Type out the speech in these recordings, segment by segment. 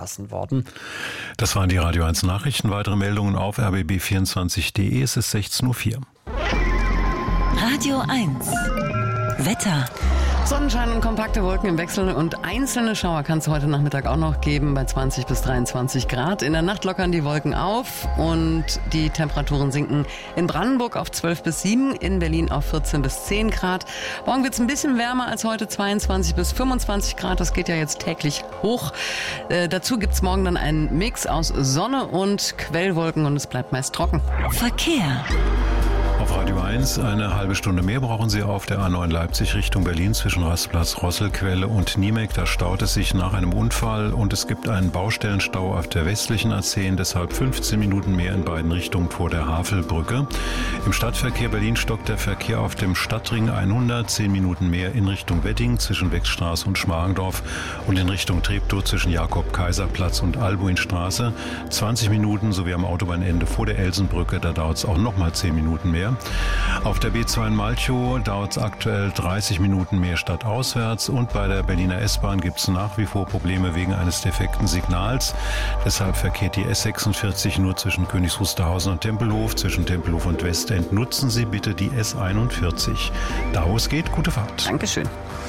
gelassen worden. Das waren die Radio 1 Nachrichten. Weitere Meldungen auf rbb24.de. Es ist 16:04 Uhr. Radio 1 Wetter. Sonnenschein und kompakte Wolken im Wechsel und einzelne Schauer kann es heute Nachmittag auch noch geben bei 20 bis 23 Grad. In der Nacht lockern die Wolken auf und die Temperaturen sinken in Brandenburg auf 12 bis 7, in Berlin auf 14 bis 10 Grad. Morgen wird es ein bisschen wärmer als heute, 22 bis 25 Grad. Das geht ja jetzt täglich hoch. Dazu gibt es morgen dann einen Mix aus Sonne und Quellwolken und es bleibt meist trocken. Verkehr. Auf Radio 1 eine halbe Stunde mehr brauchen Sie auf der A9 Leipzig Richtung Berlin zwischen Rastplatz Rosselquelle und Niemek. Da staut es sich nach einem Unfall und es gibt einen Baustellenstau auf der westlichen A10, deshalb 15 Minuten mehr in beiden Richtungen vor der Havelbrücke. Im Stadtverkehr Berlin stockt der Verkehr auf dem Stadtring 100, 10 Minuten mehr in Richtung Wedding zwischen Wechstraße und Schmargendorf und in Richtung Treptow zwischen Jakob-Kaiser-Platz und Albuinstraße. 20 Minuten sowie am Autobahnende vor der Elsenbrücke, da dauert es auch nochmal 10 Minuten mehr. Auf der B2 in Malchow dauert es aktuell 30 Minuten mehr stadtauswärts und bei der Berliner S-Bahn gibt es nach wie vor Probleme wegen eines defekten Signals. Deshalb verkehrt die S46 nur zwischen Königs Wusterhausen und Tempelhof. Zwischen Tempelhof und Westend nutzen Sie bitte die S41. Da wo es geht, gute Fahrt. Dankeschön.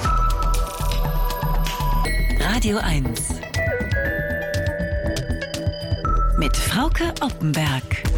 Radio 1 mit Frauke Oppenberg.